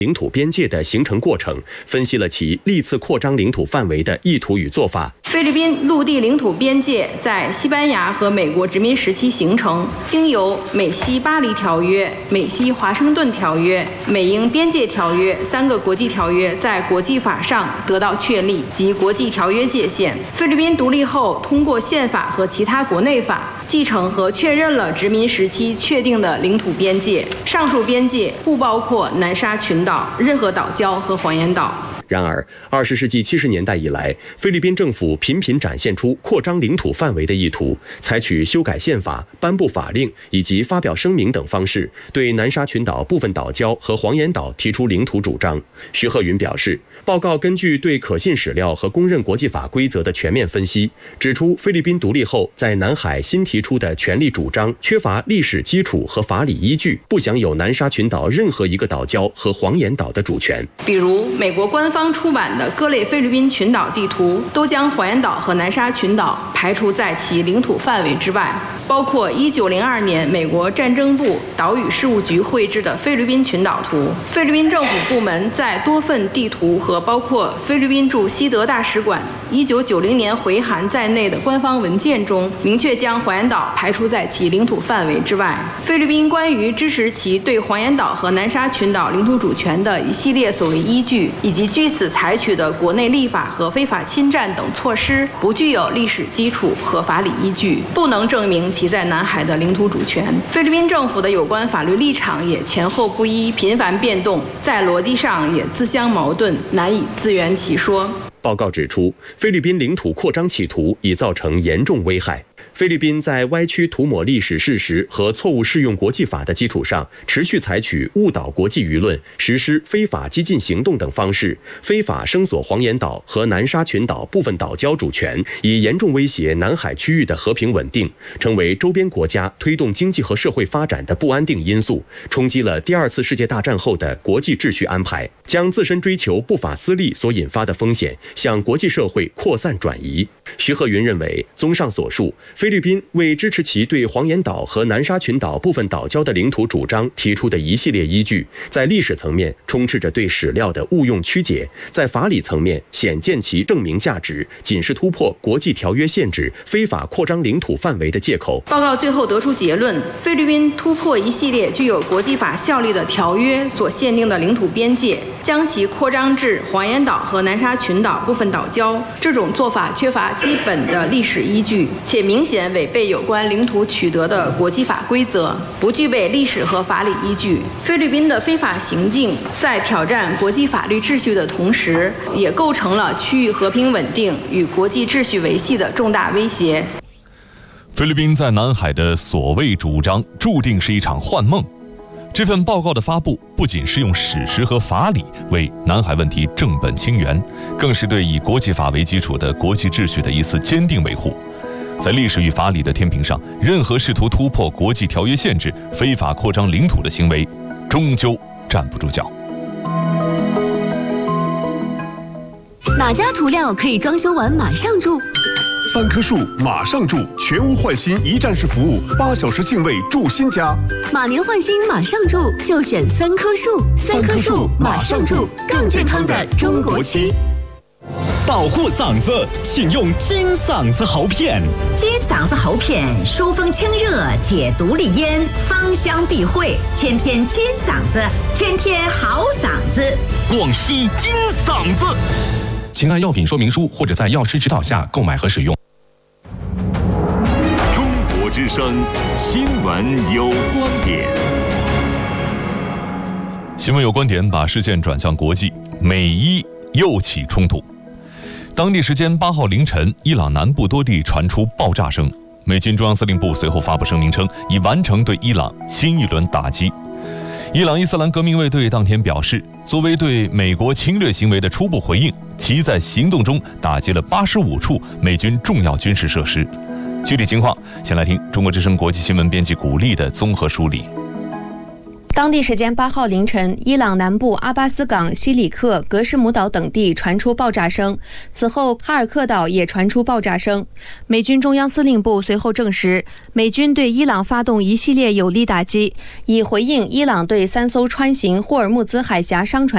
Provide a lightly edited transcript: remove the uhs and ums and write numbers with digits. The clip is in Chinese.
领土边界的形成过程，分析了其历次扩张领土范围的意图与做法。 菲律宾陆地领土边界在西班牙和美国殖民时期形成，经由美西巴黎条约、美西华盛顿条约、美英边界条约3个国际条约在国际法上得到确立及国际条约界限。菲律宾独立后，通过宪法和其他国内法继承和确认了殖民时期确定的领土边界。上述边界不包括南沙群岛、任何岛礁和黄岩岛。 然而，20世纪70年代以来，菲律宾政府频频展现出扩张领土范围的意图，采取修改宪法、颁布法令以及发表声明等方式，对南沙群岛部分岛礁和黄岩岛提出领土主张。徐鹤云表示，报告根据对可信史料和公认国际法规则的全面分析，指出菲律宾独立后在南海新提出的权利主张缺乏历史基础和法理依据，不享有南沙群岛任何一个岛礁和黄岩岛的主权。 比如，美国官方出版的各类菲律宾群岛地图都将黄岩岛和南沙群岛排除在其领土范围之外，包括1902年美国战争部岛屿事务局绘制的菲律宾群岛图。菲律宾政府部门在多份地图和包括菲律宾驻西德大使馆1990年回函在内的官方文件中，明确将黄岩岛排除在其领土范围之外。菲律宾关于支持其对黄岩岛和南沙群岛领土主权的一系列所谓依据，以及据此采取的国内立法和非法侵占等措施，不具有历史基础和法理依据，不能证明其在南海的领土主权。菲律宾政府的有关法律立场也前后不一，频繁变动，在逻辑上也自相矛盾，难以自圆其说。 报告指出，菲律宾领土扩张企图已造成严重危害。菲律宾在歪曲涂抹历史事实和错误适用国际法的基础上，持续采取误导国际舆论、实施非法激进行动等方式，非法声索黄岩岛和南沙群岛部分岛礁主权，以严重威胁南海区域的和平稳定，成为周边国家推动经济和社会发展的不安定因素，冲击了第2次世界大战后的国际秩序安排，将自身追求不法私利所引发的风险向国际社会扩散转移。徐鹤云认为，综上所述，菲律宾为支持其对黄岩岛和南沙群岛部分岛礁的领土主张提出的一系列依据，在历史层面充斥着对史料的误用曲解，在法理层面显见其证明价值，仅是突破国际条约限制、非法扩张领土范围的借口。 报告最后得出结论，菲律宾突破一系列具有国际法效力的条约所限定的领土边界，将其扩张至黄岩岛和南沙群岛部分岛礁，这种做法缺乏基本的历史依据，且明显违背有关领土取得的国际法规则，不具备历史和法理依据。菲律宾的非法行径在挑战国际法律秩序的同时，也构成了区域和平稳定与国际秩序维系的重大威胁。 菲律宾在南海的所谓主张，注定是一场幻梦。这份报告的发布，不仅是用史实和法理为南海问题正本清源，更是对以国际法为基础的国际秩序的一次坚定维护。在历史与法理的天平上，任何试图突破国际条约限制、非法扩张领土的行为，终究站不住脚。 哪家涂料可以装修完马上住 ？3棵树马上住，全屋换新一站式服务，8小时净位住新家。 马年换新马上住，就选3棵树。3棵树马上住，更健康的中国区。 保护嗓子，请用金嗓子喉片。 金嗓子喉片疏风清热，解毒利咽，芳香避秽，天天金嗓子，天天好嗓子。 广西金嗓子。 请按药品说明书或者在药师指导下购买和使用。 中国之声新闻有观点。 新闻有观点，把视线转向国际，美伊又起冲突。当地时间8号凌晨，伊朗南部多地传出爆炸声。美军中央司令部随后发布声明称，已完成对伊朗新一轮打击。伊朗伊斯兰革命卫队当天表示，作为对美国侵略行为的初步回应，其在行动中打击了85处美军重要军事设施。具体情况，先来听中国之声国际新闻编辑古丽的综合梳理。 当地时间8号凌晨，伊朗南部阿巴斯港、西里克、格什姆岛等地传出爆炸声，此后哈尔克岛也传出爆炸声。美军中央司令部随后证实，美军对伊朗发动一系列有力打击，以回应伊朗对3艘穿行霍尔木兹海峡商船